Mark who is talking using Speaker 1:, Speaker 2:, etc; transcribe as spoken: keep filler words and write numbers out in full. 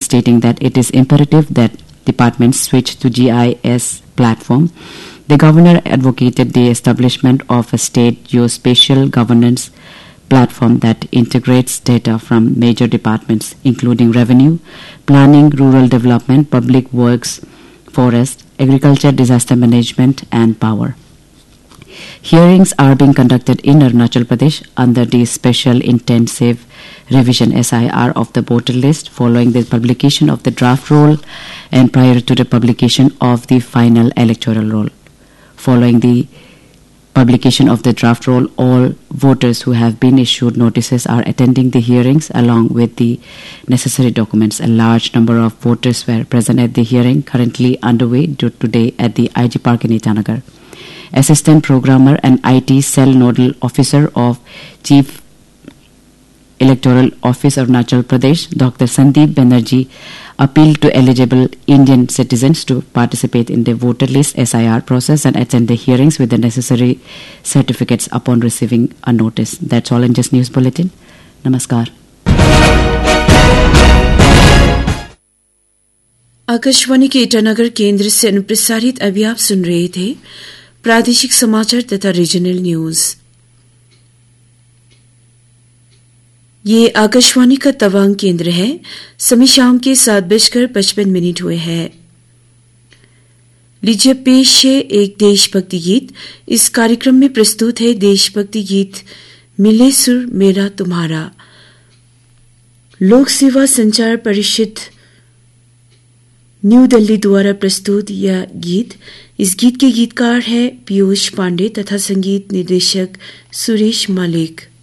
Speaker 1: stating that it is imperative that departments switch to G I S platform. The governor advocated the establishment of a state geospatial governance platform that integrates data from major departments, including revenue, planning, rural development, public works, forest, agriculture, disaster management, and power. Hearings are being conducted in Arunachal Pradesh under the Special Intensive Revision S I R of the voter list following the publication of the draft roll and prior to the publication of the final electoral roll. Following the publication of the draft roll, all voters who have been issued notices are attending the hearings along with the necessary documents. A large number of voters were present at the hearing currently underway today at the I G Park in Itanagar. Assistant Programmer and I T Cell Nodal Officer of Chief Electoral Office Arunachal Pradesh, Doctor Sandeep Banerjee, appealed to eligible Indian citizens to participate in the voter list S I R process and attend the hearings with the necessary certificates upon receiving a notice. That's all in Just News Bulletin. Namaskar.
Speaker 2: Akashvani के ईटानगर केंद्र से अनुप्रसारित अभी आप सुन रहे थे प्रादेशिक समाचार तथा रीजनल न्यूज। ये आकाशवाणी का तवांग केंद्र है। समय शाम के सात बजकर पचपन मिनट हुए हैं। लीजिए पेश है एक देशभक्ति गीत। इस कार्यक्रम में प्रस्तुत है देशभक्ति गीत मिले सुर मेरा तुम्हारा। लोक सेवा संचार परिषद न्यू दिल्ली द्वारा प्रस्तुत यह गीत। इस गीत के गीतकार है पीयूष पांडे तथा संगीत निर्देशक सुरेश मलिक।